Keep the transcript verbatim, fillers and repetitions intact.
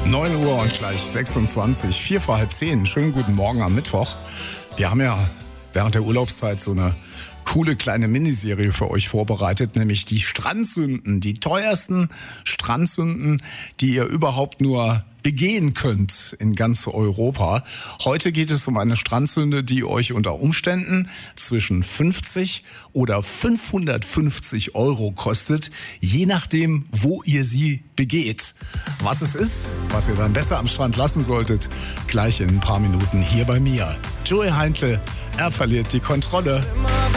neun Uhr und gleich sechsundzwanzig, vier vor halb zehn. Schönen guten Morgen am Mittwoch. Wir haben ja während der Urlaubszeit so eine coole kleine Miniserie für euch vorbereitet, nämlich die Strandsünden, die teuersten Strandsünden, die ihr überhaupt nur begehen könnt in ganz Europa. Heute geht es um eine Strandsünde, die euch unter Umständen zwischen fünfzig oder fünfhundertfünfzig Euro kostet, je nachdem, wo ihr sie begeht. Was es ist, was ihr dann besser am Strand lassen solltet, gleich in ein paar Minuten hier bei mir. Joey Heindl, er verliert die Kontrolle.